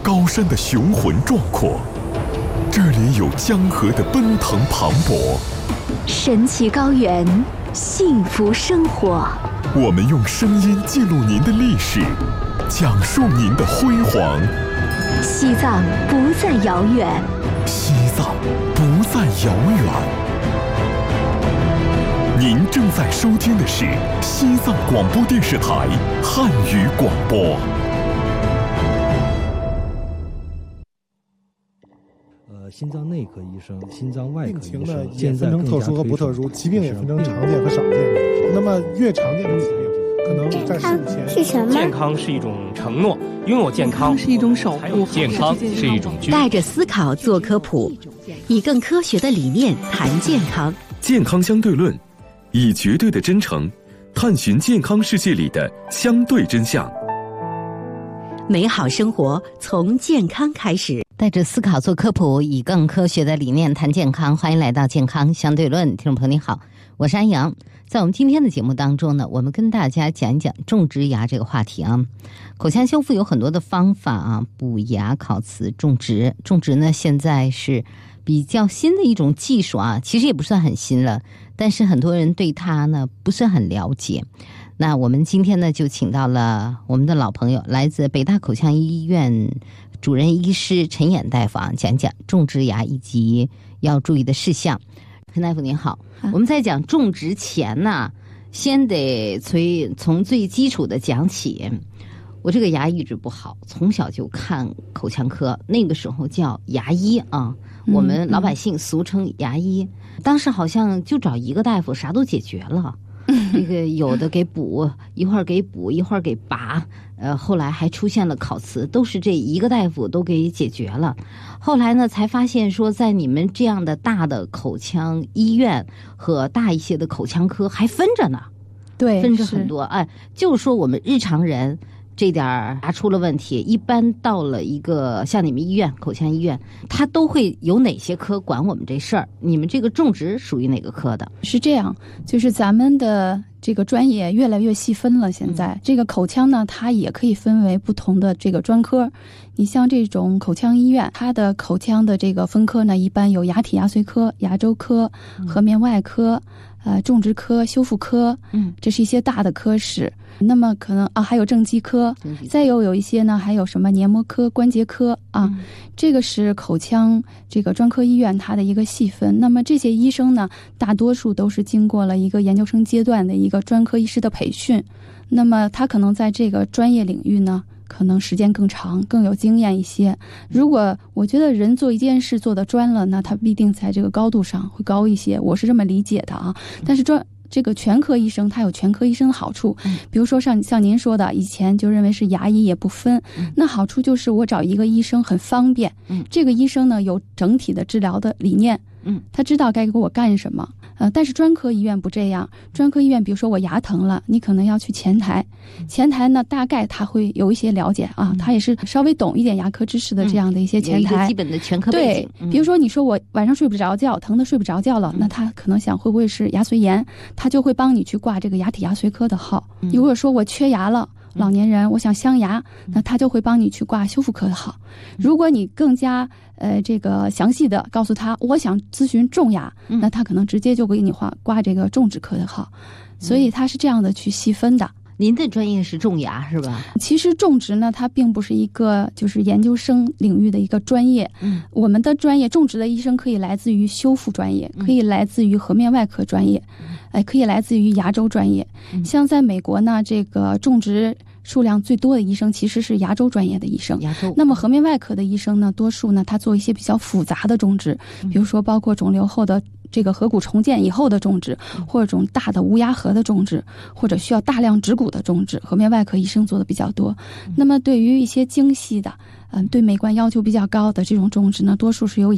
高山的雄浑壮阔，这里有江河的奔腾磅礴， 神奇高原，幸福生活。 我们用声音记录您的历史，讲述您的辉煌。 西藏不再遥远， 西藏不再遥远。您正在收听的是西藏广播电视台汉语广播。 心脏内科医生、心脏外科医生， 病情呢也分成特殊和不特殊，疾病也分成常见和少见。那么越常见的疾病，可能在15前是什么？ 健康是一种承诺，拥有健康是一种守护， 健康是一种带着思考做科普，以更科学的理念谈健康。 健康相对论，以绝对的真诚探寻健康世界里的相对真相。 美好生活从健康开始， 带着思考做科普，以更科学的理念谈健康。欢迎来到健康相对论，听众朋友你好，我是安阳。在我们今天的节目当中呢，我们跟大家讲一讲种植牙这个话题啊。口腔修复有很多的方法啊，补牙、烤瓷、种植呢现在是比较新的一种技术啊，其实也不算很新了，但是很多人对它呢不是很了解。那我们今天呢就请到了我们的老朋友，来自北大口腔医院主任医师陈衍大夫啊，讲讲种植牙以及要注意的事项。陈大夫您好，我们在讲种植前呢，先得从最基础的讲起。我这个牙一直不好，从小就看口腔科，那个时候叫牙医啊，我们老百姓俗称牙医。当时好像就找一个大夫，啥都解决了。这个有的给补，一会儿给补，一会儿给拔，后来还出现了烤瓷，都是这一个大夫都给解决了。后来呢，才发现说，在你们这样的大的口腔医院和大一些的口腔科还分着呢， 对， 分着很多。哎，就是说我们日常人这点牙出了问题，一般到了一个像你们医院口腔医院，它都会有哪些科管我们这事儿？你们这个种植属于哪个科的？ 是这样，就是咱们的这个专业越来越细分了。现在这个口腔呢，它也可以分为不同的这个专科。你像这种口腔医院，它的口腔的这个分科呢，一般有牙体牙髓科、牙周科、颌面外科、种植科、修复科，这是一些大的科室。那么可能还有正畸科，再有一些呢，还有什么黏膜科、关节科啊，这个是口腔这个专科医院它的一个细分。那么这些医生呢，大多数都是经过了一个研究生阶段的一个专科医师的培训，那么他可能在这个专业领域呢，可能时间更长，更有经验一些。如果我觉得人做一件事做得专了，那他必定在这个高度上会高一些，我是这么理解的啊。但是这个全科医生他有全科医生的好处，比如说像您说的，以前就认为是牙医也不分，那好处就是我找一个医生很方便，这个医生呢有整体的治疗的理念，他知道该给我干什么。但是专科医院不这样，专科医院比如说我牙疼了，你可能要去前台呢大概他会有一些了解啊，他也是稍微懂一点牙科知识的这样的一些前台， 有一个基本的全科背景。 对，比如说你说我晚上睡不着觉，疼得睡不着觉了，那他可能想会不会是牙髓炎，他就会帮你去挂这个牙体牙髓科的号。如果说我缺牙了，老年人我想镶牙，那他就会帮你去挂修复科的号。如果你更加这个详细的告诉他我想咨询种牙，那他可能直接就给你挂这个种植科的号。所以他是这样的去细分的。 您的专业是种牙是吧？ 其实种植呢，它并不是一个就是研究生领域的一个专业。我们的专业种植的医生可以来自于修复专业，可以来自于颌面外科专业，可以来自于牙周专业。像在美国呢，这个种植数量最多的医生其实是牙周专业的医生。那么颌面外科的医生呢，多数呢他做一些比较复杂的种植，比如说包括肿瘤后的这个颌骨重建以后的种植，或者这种大的无牙颌的种植，或者需要大量植骨的种植，颌面外科医生做的比较多。那么对于一些精细的对美观要求比较高的这种种植呢，多数是由